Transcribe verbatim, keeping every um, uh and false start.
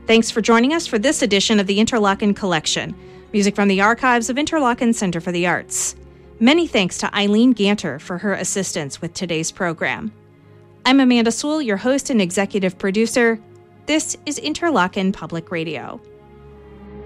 Thanks for joining us for this edition of the Interlochen Collection, music from the archives of Interlochen Center for the Arts. Many thanks to Eileen Ganter for her assistance with today's program. I'm Amanda Sewell, your host and executive producer. This is Interlochen Public Radio.